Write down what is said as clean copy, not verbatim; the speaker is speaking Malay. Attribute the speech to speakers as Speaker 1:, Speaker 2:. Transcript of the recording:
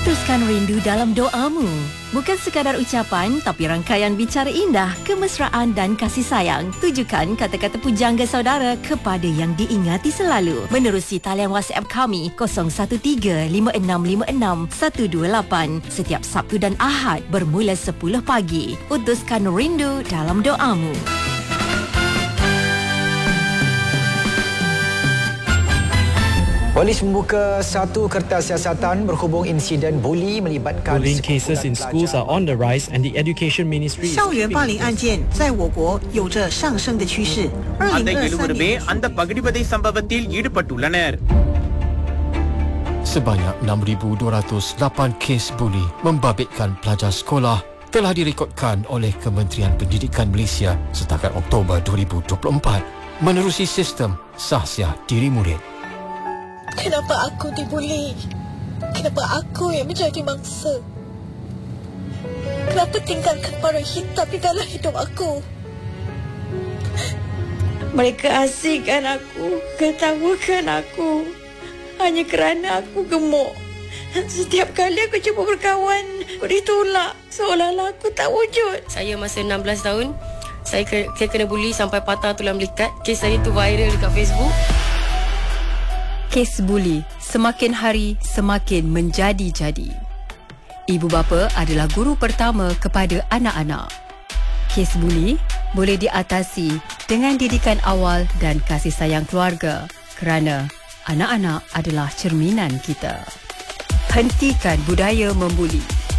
Speaker 1: Putuskan rindu dalam doamu. Bukan sekadar ucapan, tapi rangkaian bicara indah, kemesraan dan kasih sayang. Tujukan kata-kata pujangga saudara kepada yang diingati selalu. Menerusi talian WhatsApp kami 0135656128 setiap Sabtu dan Ahad bermula 10 pagi. Putuskan rindu dalam doamu.
Speaker 2: Polis membuka satu kertas siasatan berhubung insiden buli melibatkan
Speaker 3: Bullying cases in schools are on the rise, and the Education Ministry is
Speaker 4: 校园霸凌案件在我国有着上升的趋势。
Speaker 5: அந்த 70 பேர் அந்த பகிடிவதை சம்பவத்தில் ஈடுபட்டுள்ளனர்.
Speaker 6: Sebanyak 6,208 kes buli membabitkan pelajar sekolah telah direkodkan oleh Kementerian Pendidikan Malaysia setakat Oktober 2024 menerusi sistem sahsiah diri murid.
Speaker 7: Kenapa aku dibuli? Kenapa aku yang menjadi mangsa? Kenapa tinggalkan para hitam di dalam hidup aku? Mereka asingkan aku, ketawakan aku hanya kerana aku gemuk. Setiap kali aku cuba berkawan, aku ditolak seolah-olah aku tak wujud.
Speaker 8: Saya masa 16 tahun, saya kena buli sampai patah tulang belikat. Kes saya tu viral dekat Facebook.
Speaker 1: Kes buli semakin hari semakin menjadi-jadi. Ibu bapa adalah guru pertama kepada anak-anak. Kes buli boleh diatasi dengan didikan awal dan kasih sayang keluarga kerana anak-anak adalah cerminan kita. Hentikan budaya membuli.